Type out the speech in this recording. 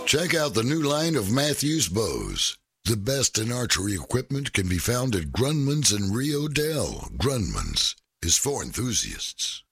Check out the new line of Matthews bows. The best in archery equipment can be found at Grunman's in Rio Dell. Grunman's is for enthusiasts.